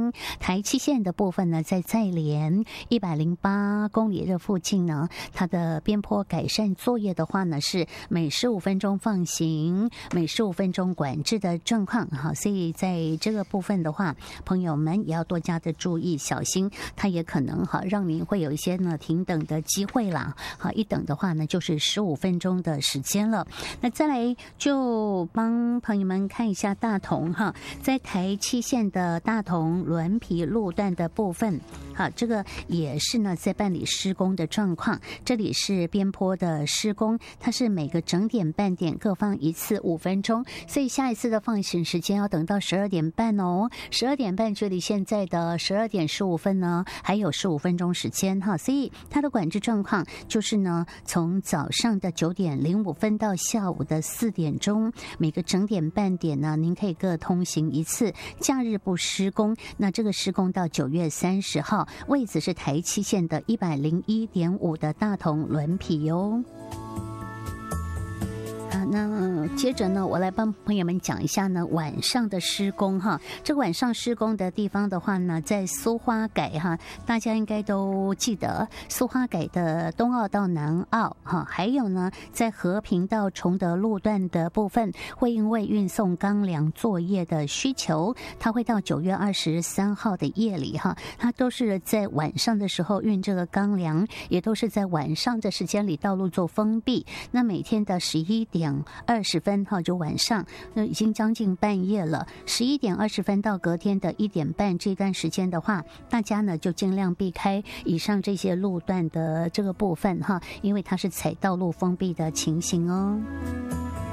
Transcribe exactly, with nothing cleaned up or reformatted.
情。台七线的部分呢，在在连一百零八公里这附近呢，它的边坡改善作业的话呢，是每十五分钟放行，每十五分钟管制的状况哈，所以在这个部分的话，朋友们也要多加的注意小心，它也可能哈让您会有一些呢停等的机会啦。好，一等的话呢，就是十五分钟的时间了。那再来就帮朋友们看一下大同哈，在台七线的大同轮皮路段的部分，好，这个也是呢在办理施工的状况。这里是边坡的施工，它是每个整点半点各放一次五分钟，所以下一次的放行时间要等到十二点半哦。十二点半距离现在的十二点十五分呢，还有十五分钟时间哈，所以它的管制状况就是呢，从早上的九点零五分到下午的四点钟，每个整点半点呢，您可以各通行一次。假日不施工，那这个施工到九月三十号，位置是台七线的一百零一点五的大同轮皮哦。那接着呢，我来帮朋友们讲一下呢晚上的施工哈。这个晚上施工的地方的话呢，在苏花改哈，大家应该都记得苏花改的东澳到南澳哈，还有呢在和平到崇德路段的部分，会因为运送钢梁作业的需求，它会到九月二十三号的夜里哈，它都是在晚上的时候运这个钢梁，也都是在晚上的时间里道路做封闭。那每天的十一点二十分哈，就晚上，那已经将近半夜了。十一点二十分到隔天的一点半这段时间的话，大家呢就尽量避开以上这些路段的这个部分哈，因为它是采道路封闭的情形哦。